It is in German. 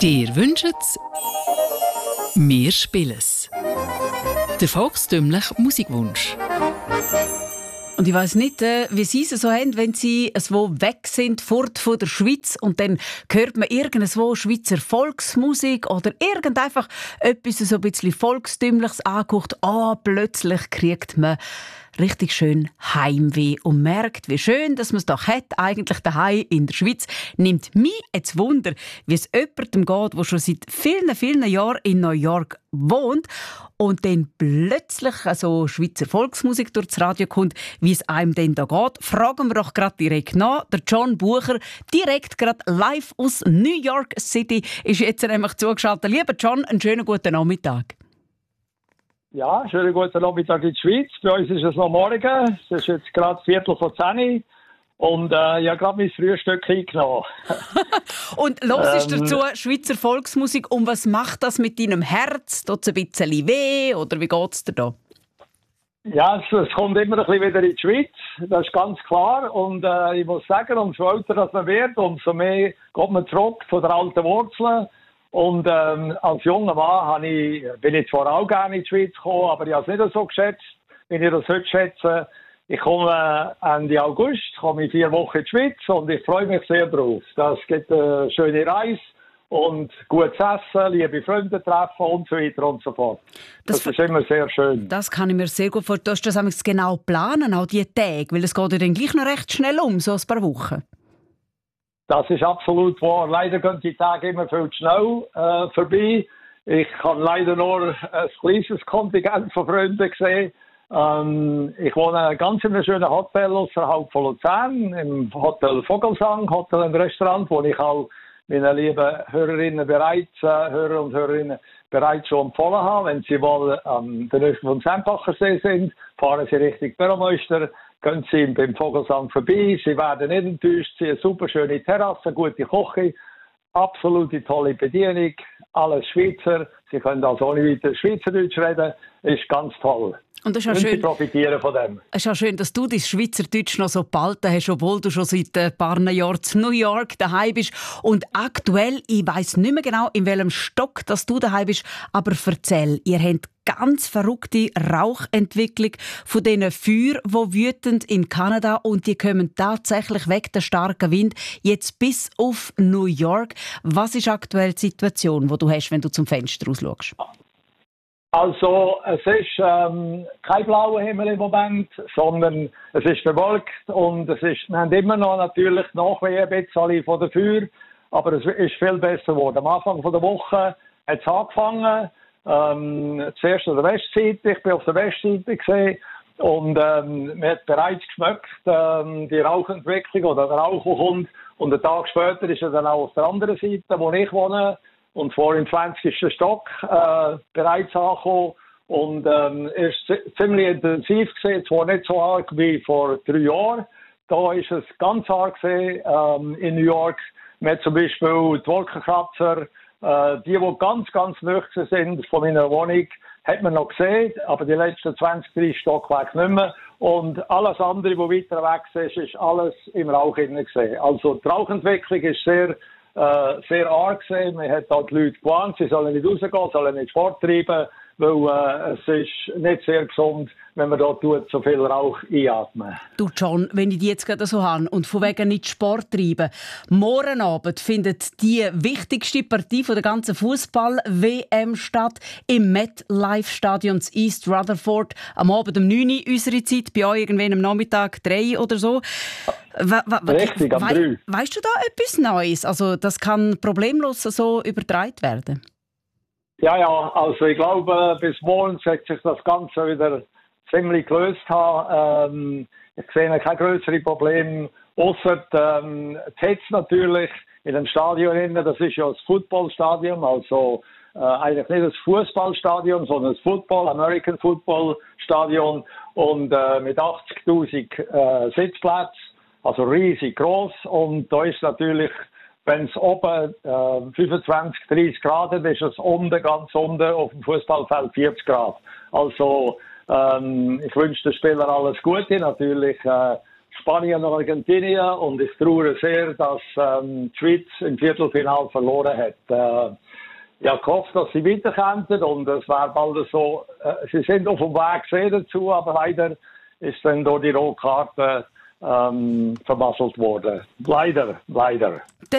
Dir wünschet's, wir spielen's. Der volkstümliche Musikwunsch. Und ich weiss nicht, wie Sie es so haben, wenn Sie so weg sind, fort von der Schweiz und dann hört man irgendwo Schweizer Volksmusik oder einfach etwas so ein bisschen Volkstümliches angeguckt. Plötzlich kriegt man richtig schön Heimweh und merkt, wie schön, dass man es doch hat, eigentlich daheim in der Schweiz. Nimmt mich jetzt Wunder, wie es jemandem geht, der schon seit vielen, vielen Jahren in New York wohnt und dann plötzlich so Schweizer Volksmusik durchs Radio kommt, wie es einem denn da geht. Fragen wir doch gerade direkt nach. Der John Bucher, direkt gerade live aus New York City, ist jetzt nämlich zugeschaltet. Lieber John, einen schönen guten Nachmittag. Ja, schönen guten Nachmittag in der Schweiz. Bei uns ist es noch morgen. Es ist jetzt gerade 9:45 und ich habe gerade mein Frühstück eingenommen. Und hörst du dazu Schweizer Volksmusik und was macht das mit deinem Herz? Tut es ein bisschen weh oder wie geht es dir da? Ja, es kommt immer ein bisschen wieder in die Schweiz, das ist ganz klar. Und ich muss sagen, umso älter das man wird, umso mehr geht man zurück zu den alten Wurzeln. Und als junger Mann bin ich zwar auch gerne in die Schweiz gekommen, aber ich habe es nicht so geschätzt, wie ich das heute schätze. Ich komme Ende August, komme in 4 Wochen in die Schweiz und ich freue mich sehr drauf. Das gibt eine schöne Reise und gutes Essen, liebe Freunde treffen und so weiter und so fort. Das ist immer sehr schön. Das kann ich mir sehr gut vorstellen. Du hast das genau planen, auch diese Tage, weil es geht ja dann gleich noch recht schnell so ein paar Wochen. Das ist absolut wahr. Leider gehen die Tage immer viel zu schnell vorbei. Ich habe leider nur ein kleines Kontingent von Freunden gesehen. Ich wohne ganz in einem schönen Hotel außerhalb von Luzern, im Hotel Vogelsang, Hotel und Restaurant, wo ich auch meine lieben Hörer und Hörerinnen bereits schon empfohlen habe. Wenn Sie wohl an der Nähe vom Sempachersee sind, fahren Sie Richtung Büromeister. Gehen Sie beim Vogelsang vorbei, Sie werden nicht enttäuscht, Sie haben eine super schöne Terrasse, gute Küche, absolute tolle Bedienung, alles Schweizer, Sie können also ohne weiter Schweizerdeutsch reden, ist ganz toll. Und das ist schön, Sie profitieren von dem. Es ist auch schön, dass du dein Schweizerdeutsch noch so behalten hast, obwohl du schon seit ein paar Jahren in New York daheim bist. Und aktuell, ich weiss nicht mehr genau, in welchem Stock dass du daheim bist, aber erzähl, ihr habt ganz verrückte Rauchentwicklung von diesen Feuern, die wütend in Kanada und die kommen tatsächlich weg, der starke Wind, jetzt bis auf New York. Was ist aktuell die Situation, die du hast, wenn du zum Fenster rausschaust? Also, es ist kein blauer Himmel im Moment, sondern es ist bewölkt und wir haben immer noch natürlich Nachwehen ein bisschen von der Feuer, aber es ist viel besser geworden. Am Anfang der Woche hat es angefangen, zuerst an der Westseite, ich bin auf der Westseite gesehen und man hat bereits geschmeckt, die Rauchentwicklung oder der Rauch, der kommt. Und einen Tag später ist er dann auch auf der anderen Seite, wo ich wohne, und zwar im 20. Stock bereits angekommen und ist ziemlich intensiv gesehen, zwar nicht so arg wie vor 3 Jahren. Da ist es ganz arg gesehen in New York. Man hat zum Beispiel die Wolkenkratzer, die ganz, ganz nüchtern sind von meiner Wohnung, hat man noch gesehen, aber die letzten 20, 30 Stockwerke nicht mehr. Und alles andere, was weiter weg ist alles im Rauch gesehen. Also die Rauchentwicklung ist sehr arg gesehen. Man hat da die Leute gewarnt, sie sollen nicht rausgehen, sollen nicht Sport treiben, weil es ist nicht sehr gesund, wenn man da so viel Rauch einatmen. Du John, wenn ich die jetzt gerade so habe und von wegen nicht Sport treiben, morgen Abend findet die wichtigste Partie von der ganzen Fußball-WM statt im MetLife-Stadion in East Rutherford. Am Abend um 9 Uhr unsere Zeit, bei euch irgendwann am Nachmittag 3 oder so. Richtig, am 3. Weißt du da etwas Neues? Also das kann problemlos so übertragen werden? Ja, also ich glaube, bis morgen wird sich das Ganze wieder ziemlich gelöst haben. Ich sehe kein größeres Problem, ausser jetzt natürlich in dem Stadion. Das ist ja das Footballstadion, also eigentlich nicht das Fußballstadion, sondern das American Football Stadion und mit 80.000 Sitzplätzen, also riesig groß. Und da ist natürlich, wenn es oben 25, 30 Grad ist, ist es unten, ganz unten auf dem Fußballfeld 40 Grad. Also ich wünsche den Spielern alles Gute, natürlich Spanien und Argentinien und ich trauere sehr, dass die Schweiz im Viertelfinale verloren hat. Ich habe gehofft, dass sie weiterkämpfen und es wäre bald so, sie sind auf dem Weg sehr dazu, aber leider ist dann durch die rote Karte vermasselt worden. Leider.